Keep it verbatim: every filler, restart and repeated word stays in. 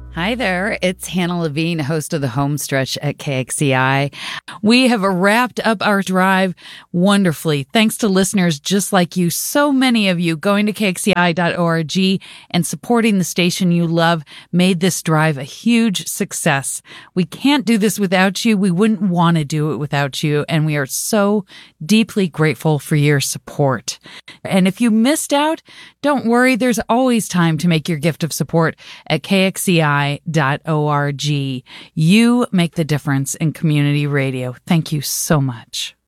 Hi there, it's Hannah Levine, host of the Home Stretch at K X C I. We have wrapped up our drive wonderfully, thanks to listeners just like you, so many of you going to K X C I dot org and supporting the station you love made this drive a huge success. We can't do this without you. We wouldn't want to do it without you, and we are so deeply grateful for your support. And if you missed out, don't worry, there's always time to make your gift of support at K X C I dot org. You make the difference in community radio. Thank you so much.